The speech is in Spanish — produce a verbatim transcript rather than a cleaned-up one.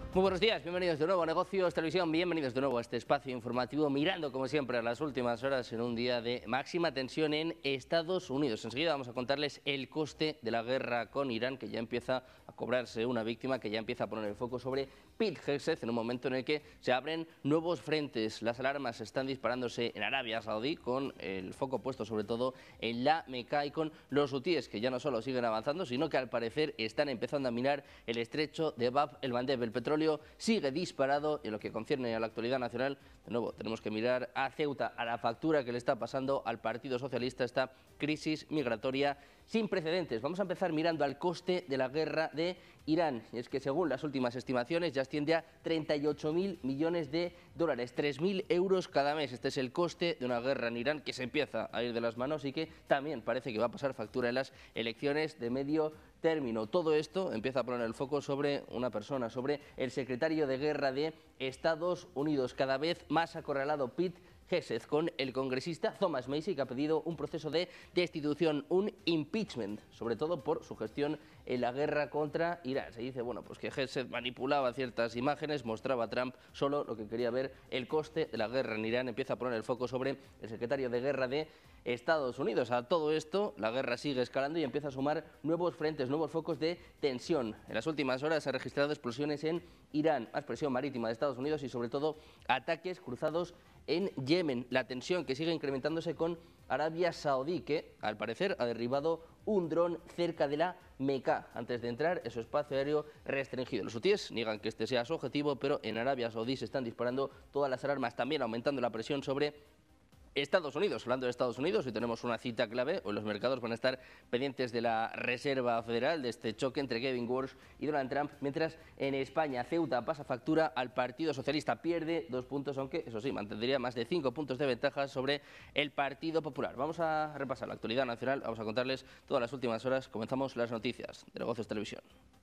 Muy buenos días, bienvenidos de nuevo a Negocios Televisión, bienvenidos de nuevo a este espacio informativo, mirando como siempre a las últimas horas en un día de máxima tensión en Estados Unidos. Enseguida vamos a contarles el coste de la guerra con Irán, que ya empieza a cobrarse una víctima, que ya empieza a poner el foco sobre Pete Hegseth en un momento en el que se abren nuevos frentes. Las alarmas están disparándose en Arabia Saudí, con el foco puesto sobre todo en la Meca y con los hutíes, que ya no solo siguen avanzando, sino que al parecer están empezando a minar el estrecho de Bab el-Mandeb. El petróleo sigue disparado y en lo que concierne a la actualidad nacional, de nuevo tenemos que mirar a Ceuta, a la factura que le está pasando al Partido Socialista esta crisis migratoria sin precedentes. Vamos a empezar mirando al coste de la guerra de Irán, y es que según las últimas estimaciones ya asciende a treinta y ocho mil millones de dólares, tres mil euros cada mes. Este es el coste de una guerra en Irán que se empieza a ir de las manos y que también parece que va a pasar factura en las elecciones de medio término. Todo esto empieza a poner el foco sobre una persona, sobre el secretario de Guerra de Estados Unidos, cada vez más acorralado, Pete Hegseth, con el congresista Thomas Massie, que ha pedido un proceso de destitución, un impeachment, sobre todo por su gestión en la guerra contra Irán. Se dice, bueno, pues que Hegseth manipulaba ciertas imágenes, mostraba a Trump solo lo que quería ver. El coste de la guerra en Irán empieza a poner el foco sobre el secretario de Guerra de Estados Unidos. A todo esto, la guerra sigue escalando y empieza a sumar nuevos frentes, nuevos focos de tensión. En las últimas horas se han registrado explosiones en Irán, más presión marítima de Estados Unidos y sobre todo ataques cruzados en Yemen. La tensión que sigue incrementándose con Arabia Saudí, que al parecer ha derribado un dron cerca de la Meca antes de entrar en su espacio aéreo restringido. Los hutíes niegan que este sea su objetivo, pero en Arabia Saudí se están disparando todas las alarmas, también aumentando la presión sobre Estados Unidos. Hablando de Estados Unidos, hoy tenemos una cita clave. Hoy los mercados van a estar pendientes de la Reserva Federal, de este choque entre Kevin Walsh y Donald Trump, mientras en España Ceuta pasa factura al Partido Socialista, pierde dos puntos, aunque eso sí, mantendría más de cinco puntos de ventaja sobre el Partido Popular. Vamos a repasar la actualidad nacional, vamos a contarles todas las últimas horas. Comenzamos las noticias de Negocios Televisión.